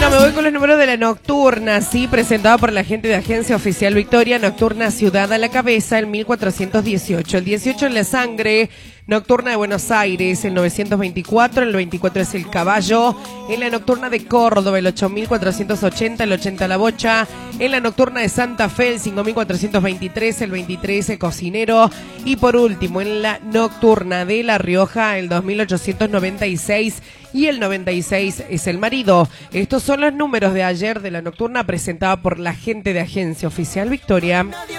Bueno, me voy con los números de la nocturna, sí, presentado por la gente de Agencia Oficial Victoria. Nocturna Ciudad a la Cabeza, el 1418. El 18 en La Sangre. Nocturna de Buenos Aires, el 924. El 24 es El Caballo. En la nocturna de Córdoba, el 8480. El 80 La Bocha. En la nocturna de Santa Fe, el 5423. El 23 el Cocinero. Y por último, en la nocturna de La Rioja, el 2896. Y el 96 es El Marido. Estos son los números de ayer de la nocturna presentada por la gente de Agencia Oficial Victoria.